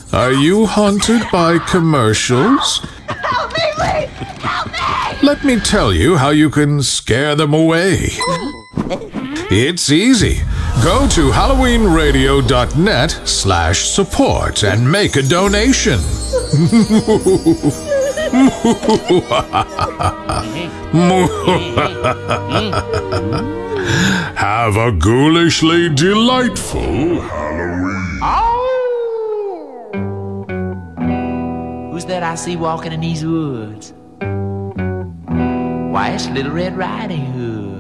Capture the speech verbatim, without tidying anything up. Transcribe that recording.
Are you haunted by commercials? Help me, please! Help me! Let me tell you how you can scare them away. It's easy. Go to halloweenradio.net slash support and make a donation. Have a ghoulishly delightful Halloween. Oh! Who's that I see walking in these woods? Why, it's Little Red Riding Hood.